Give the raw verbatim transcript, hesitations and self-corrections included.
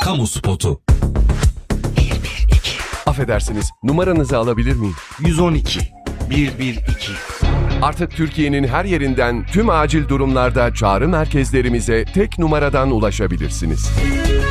Kamu spotu. Affedersiniz, numaranızı alabilir miyim? yüz on iki bir bir iki. Artık Türkiye'nin her yerinden tüm acil durumlarda çağrı merkezlerimize tek numaradan ulaşabilirsiniz.